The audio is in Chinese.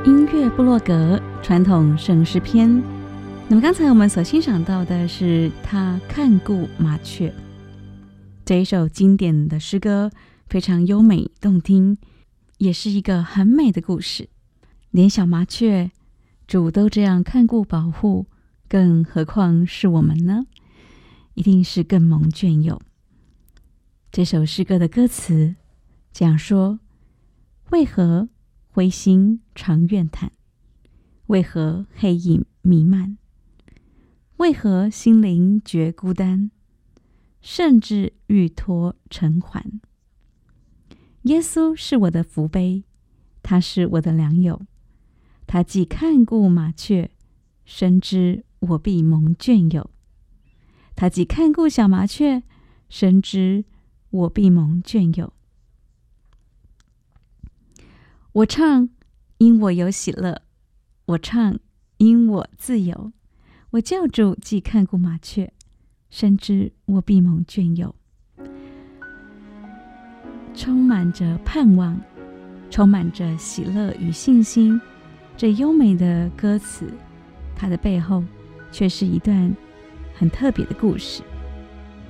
音乐部落格传统圣诗篇。那么刚才我们所欣赏到的是他看顾麻雀这一首经典的诗歌，非常优美动听，也是一个很美的故事。连小麻雀主都这样看顾保护，更何况是我们呢？一定是更蒙眷佑。这首诗歌的歌词这样说：为何灰心常怨叹？为何黑影弥漫？为何心灵觉孤单？甚至欲托尘寰。耶稣是我的福杯，他是我的良友，他既看顾麻雀，深知我必蒙眷佑。他既看顾小麻雀，深知我必蒙眷佑。我唱，因我有喜乐；我唱，因我自由。我救主既看顾麻雀，深知我必蒙眷佑。充满着盼望，充满着喜乐与信心，这优美的歌词，它的背后却是一段很特别的故事。